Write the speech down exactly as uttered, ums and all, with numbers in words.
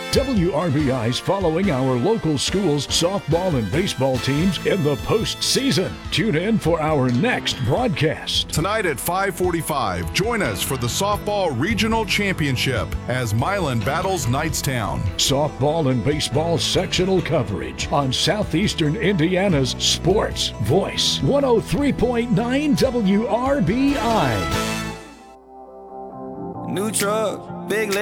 W R B I's following our local schools' softball and baseball teams in the postseason. Tune in for our next broadcast. Tonight at five forty-five, join us for the Softball Regional Championship as Milan battles Knightstown. Softball and baseball sectional coverage on Southeastern Indiana's Sports Voice, one oh three point nine W R B I. New truck, big